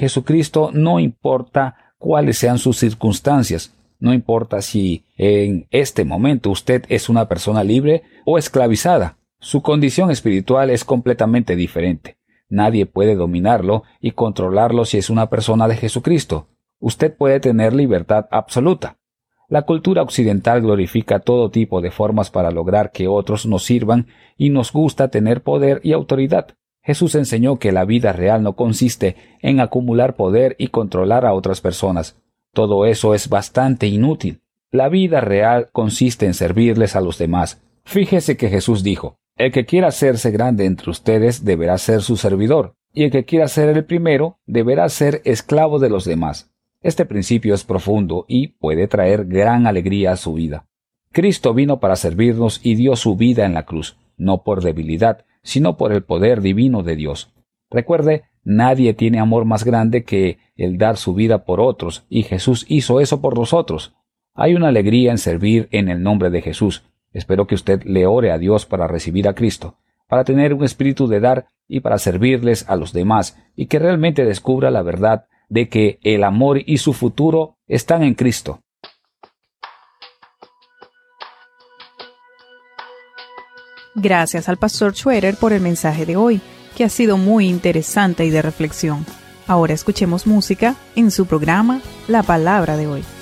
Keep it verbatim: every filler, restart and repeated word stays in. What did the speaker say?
Jesucristo no importa cuáles sean sus circunstancias. No importa si en este momento usted es una persona libre o esclavizada. Su condición espiritual es completamente diferente. Nadie puede dominarlo y controlarlo si es una persona de Jesucristo. Usted puede tener libertad absoluta. La cultura occidental glorifica todo tipo de formas para lograr que otros nos sirvan y nos gusta tener poder y autoridad. Jesús enseñó que la vida real no consiste en acumular poder y controlar a otras personas. Todo eso es bastante inútil. La vida real consiste en servirles a los demás. Fíjese que Jesús dijo: el que quiera hacerse grande entre ustedes deberá ser su servidor, y el que quiera ser el primero deberá ser esclavo de los demás. Este principio es profundo y puede traer gran alegría a su vida. Cristo vino para servirnos y dio su vida en la cruz, no por debilidad, sino por el poder divino de Dios. Recuerde, nadie tiene amor más grande que el dar su vida por otros, y Jesús hizo eso por nosotros. Hay una alegría en servir en el nombre de Jesús. Espero que usted le ore a Dios para recibir a Cristo, para tener un espíritu de dar y para servirles a los demás, y que realmente descubra la verdad de que el amor y su futuro están en Cristo. Gracias al pastor Schroeder por el mensaje de hoy, que ha sido muy interesante y de reflexión. Ahora escuchemos música en su programa La Palabra de Hoy.